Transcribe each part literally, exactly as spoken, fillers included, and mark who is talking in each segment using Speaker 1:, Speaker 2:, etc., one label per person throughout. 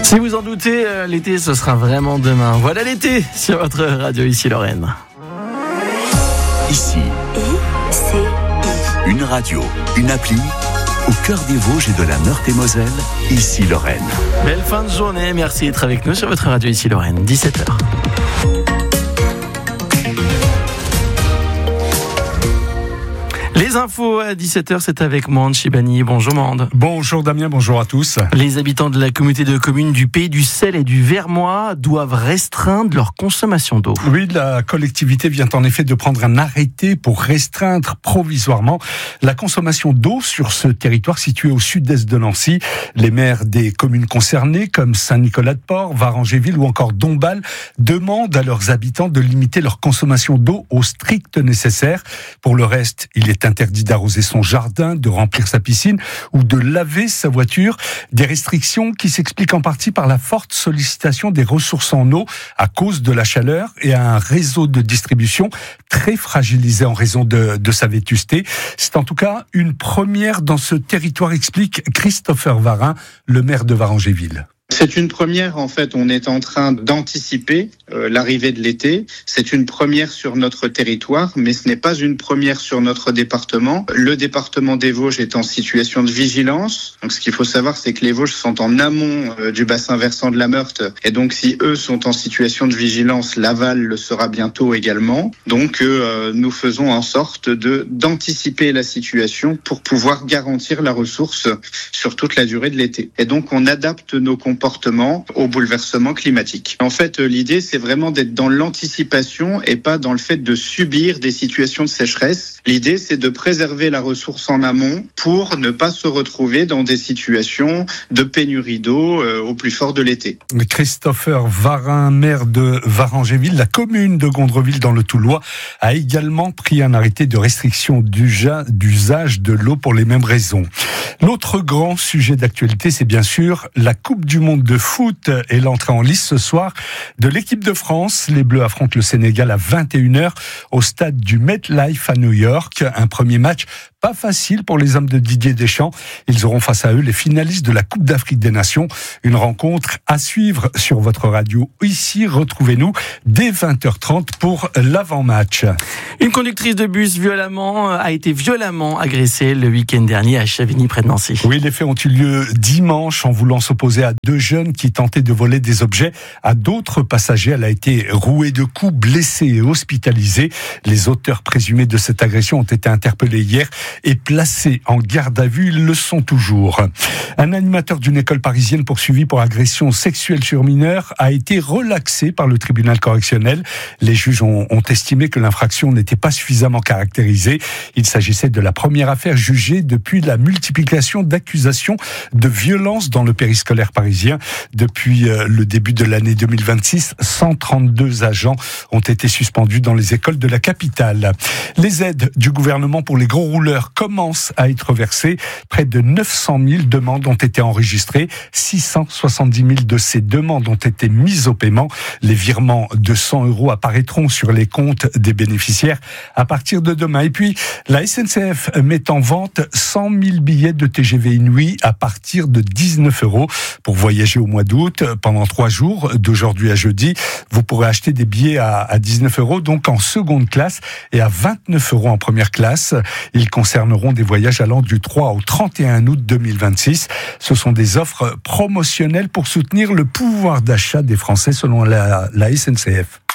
Speaker 1: Si vous en doutez, euh, l'été ce sera vraiment demain. Voilà l'été sur votre radio ici Lorraine.
Speaker 2: Ici,
Speaker 3: I C I.
Speaker 2: une radio, une appli, au cœur des Vosges et de la Meurthe-et-Moselle, ici Lorraine.
Speaker 1: Belle fin de journée, merci d'être avec nous sur votre radio ici Lorraine, dix-sept heures. Les infos à dix-sept heures, c'est avec Mande Chibani. Bonjour Mande.
Speaker 4: Bonjour Damien, bonjour à tous.
Speaker 1: Les habitants de la communauté de communes du Pays du Sel et du Vermois doivent restreindre leur consommation d'eau.
Speaker 4: Oui, la collectivité vient en effet de prendre un arrêté pour restreindre provisoirement la consommation d'eau sur ce territoire situé au sud-est de Nancy. Les maires des communes concernées, comme Saint-Nicolas-de-Port, Varangéville ou encore Dombasle, demandent à leurs habitants de limiter leur consommation d'eau au strict nécessaire. Pour le reste, il est interdit d'arroser son jardin, de remplir sa piscine ou de laver sa voiture. Des restrictions qui s'expliquent en partie par la forte sollicitation des ressources en eau à cause de la chaleur et à un réseau de distribution très fragilisé en raison de, de sa vétusté. C'est en tout cas une première dans ce territoire, explique Christopher Varin, le maire de Varangéville.
Speaker 5: C'est une première, en fait, on est en train d'anticiper euh, l'arrivée de l'été. C'est une première sur notre territoire, mais ce n'est pas une première sur notre département. Le département des Vosges est en situation de vigilance. Donc, ce qu'il faut savoir, c'est que les Vosges sont en amont euh, du bassin versant de la Meurthe. Et donc, si eux sont en situation de vigilance, l'aval le sera bientôt également. Donc, euh, nous faisons en sorte de d'anticiper la situation pour pouvoir garantir la ressource sur toute la durée de l'été. Et donc, on adapte nos comportements comportement au bouleversement climatique. En fait, l'idée, c'est vraiment d'être dans l'anticipation et pas dans le fait de subir des situations de sécheresse. L'idée, c'est de préserver la ressource en amont pour ne pas se retrouver dans des situations de pénurie d'eau euh, au plus fort de l'été.
Speaker 4: Christopher Varin, maire de Varangéville, la commune de Gondreville dans le Toulois, a également pris un arrêté de restriction d'usage de l'eau pour les mêmes raisons. L'autre grand sujet d'actualité, c'est bien sûr la Coupe du Monde de foot et l'entrée en lice ce soir de l'équipe de France. Les Bleus affrontent le Sénégal à vingt et une heures au stade du MetLife à New York. Un premier match pas facile pour les hommes de Didier Deschamps. Ils auront face à eux les finalistes de la Coupe d'Afrique des Nations. Une rencontre à suivre sur votre radio. Ici, retrouvez-nous dès vingt heures trente pour l'avant-match.
Speaker 1: Une conductrice de bus violemment a été violemment agressée le week-end dernier à Chavigny près de Nancy.
Speaker 4: Oui, les faits ont eu lieu dimanche en voulant s'opposer à deux jeunes qui tentaient de voler des objets à d'autres passagers. Elle a été rouée de coups, blessée et hospitalisée. Les auteurs présumés de cette agression ont été interpellés hier et placés en garde à vue. Ils le sont toujours. Un animateur d'une école parisienne poursuivi pour agression sexuelle sur mineur a été relaxé par le tribunal correctionnel. Les juges ont, ont estimé que l'infraction n'était pas suffisamment caractérisée. Il s'agissait de la première affaire jugée depuis la multiplication d'accusations de violence dans le périscolaire parisien. Depuis euh, le début de l'année deux mille vingt-six, cent trente-deux agents ont été suspendus dans les écoles de la capitale. Les aides du gouvernement pour les gros rouleurs commencent à être versées. Près de neuf cent mille demandes ont été enregistrées. six cent soixante-dix mille de ces demandes ont été mises au paiement. Les virements de cent euros apparaîtront sur les comptes des bénéficiaires à partir de demain. Et puis, la S N C F met en vente cent mille billets de T G V Inouï à partir de dix-neuf euros pour voyager au mois d'août pendant trois jours, d'aujourd'hui à jeudi. Vous pourrez acheter des billets à, à dix-neuf euros, donc en seconde classe, et à vingt-neuf euros en première classe. Ils concerneront des voyages allant du trois au trente et un août deux mille vingt-six. Ce sont des offres promotionnelles pour soutenir le pouvoir d'achat des Français selon la, la S N C F.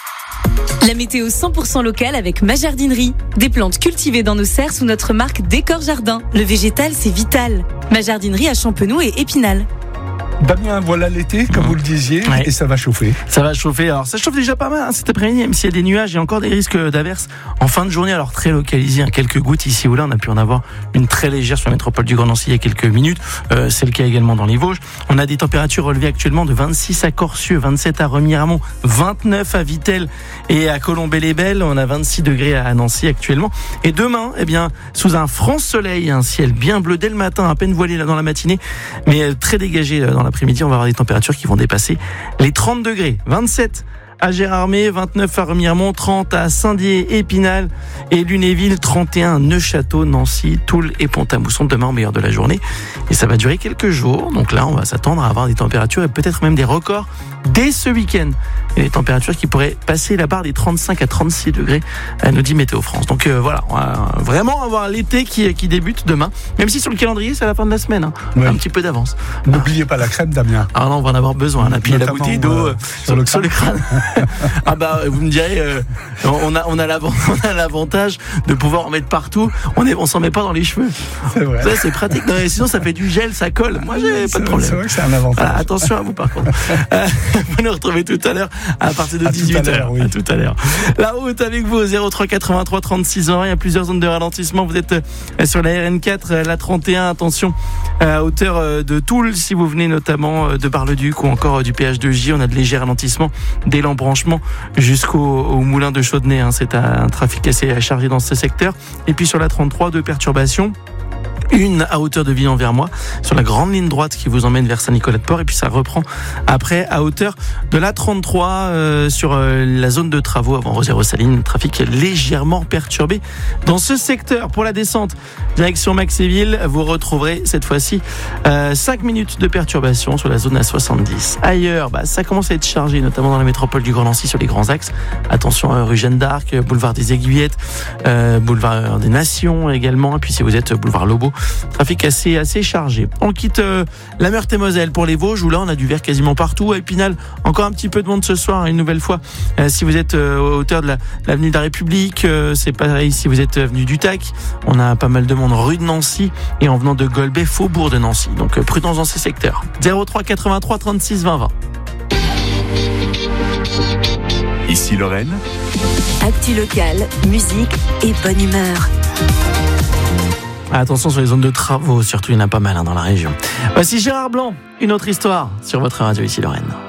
Speaker 6: La météo cent pour cent locale avec ma jardinerie. Des plantes cultivées dans nos serres sous notre marque Décor Jardin. Le végétal, c'est vital. Ma jardinerie à Champenoux et Épinal.
Speaker 4: Damien, voilà l'été, comme vous le disiez,
Speaker 1: ouais.
Speaker 4: Et ça va chauffer.
Speaker 1: Ça va chauffer. Alors, ça chauffe déjà pas mal hein, cet après-midi, même s'il y a des nuages, il y a encore des risques d'averses en fin de journée. Alors, très localisés, hein, quelques gouttes ici ou là. On a pu en avoir une très légère sur la métropole du Grand Nancy il y a quelques minutes. Euh, c'est le cas également dans les Vosges. On a des températures relevées actuellement de vingt-six à Corcieux, vingt-sept à Remiremont, vingt-neuf à Vittel et à Colombey-les-Belles. On a vingt-six degrés à Nancy actuellement. Et demain, eh bien, sous un franc soleil, un ciel bien bleu dès le matin, à peine voilé là dans la matinée, mais très dégagé dans l'après-midi, on va avoir des températures qui vont dépasser les trente degrés. vingt-sept à Gérardmer, vingt-neuf à Remiremont, trente à Saint-Dié, Épinal et Lunéville, trente et un à Neufchâteau, Nancy, Toul et Pont-à-Mousson. Demain au meilleur de la journée. Et ça va durer quelques jours. Donc là, on va s'attendre à avoir des températures et peut-être même des records dès ce week-end. Et des températures qui pourraient passer la barre des trente-cinq à trente-six degrés, nous dit Météo France. Donc euh, voilà, on va vraiment avoir l'été qui, qui débute demain. Même si sur le calendrier, c'est à la fin de la semaine. Hein. Oui. Un petit peu d'avance.
Speaker 4: N'oubliez pas la crème, Damien.
Speaker 1: Ah non, on va en avoir besoin. Là. Puis la bouteille d'eau euh, sur, le sur le crâne. Ah bah, vous me direz, euh, on a, on a l'avantage de pouvoir en mettre partout. On est, on s'en met pas dans les cheveux.
Speaker 4: C'est vrai.
Speaker 1: Ça, c'est pratique. Non, sinon, ça fait du gel, ça colle. Moi, j'ai pas de problème.
Speaker 4: C'est vrai que c'est un avantage.
Speaker 1: Voilà, attention à vous, par contre. euh, vous nous retrouvez tout à l'heure à partir de dix-huit heures. Oui. À tout à l'heure. La route avec vous au zéro trois quatre-vingt-trois trente-six vingt. Il y a plusieurs zones de ralentissement. Vous êtes sur la R N quatre, la trente et un. Attention à hauteur de Toul si vous venez notamment de Bar-le-Duc ou encore du P H deux J. On a de légers ralentissements dès l'embranchement jusqu'au au moulin de Chaudenay. Hein. C'est un trafic assez chargé dans ce secteur. Et puis sur la trente-trois, deux perturbations. Une à hauteur de Villan-Vermois sur la grande ligne droite qui vous emmène vers Saint-Nicolas-de-Port, et puis ça reprend après à hauteur de la trente-trois euh, sur euh, la zone de travaux avant Rosières-aux-Salines. Trafic légèrement perturbé dans ce secteur. Pour la descente direction Maxéville, vous retrouverez cette fois-ci euh, cinq minutes de perturbation sur la zone A soixante-dix. Ailleurs, bah, ça commence à être chargé, notamment dans la métropole du Grand Nancy sur les grands axes. Attention euh, rue Jeanne d'Arc, boulevard des Aiguillettes, euh, boulevard des Nations également, et puis si vous êtes boulevard Lobo, trafic assez assez chargé. On quitte euh, la Meurthe-et-Moselle pour les Vosges où là on a du vert quasiment partout. À Épinal, encore un petit peu de monde ce soir, une nouvelle fois. Euh, si vous êtes euh, à hauteur de la, l'avenue de la République, euh, c'est pareil. Si vous êtes avenue du Tac, on a pas mal de monde rue de Nancy et en venant de Golbet, faubourg de Nancy. Donc euh, prudence dans ces secteurs. zéro trois quatre-vingt-trois trente-six vingt vingt.
Speaker 2: Ici Lorraine.
Speaker 3: Actu locale, musique et bonne humeur.
Speaker 1: Attention sur les zones de travaux, surtout il y en a pas mal hein, dans la région. Voici Gérard Blanc, une autre histoire sur votre radio ici Lorraine.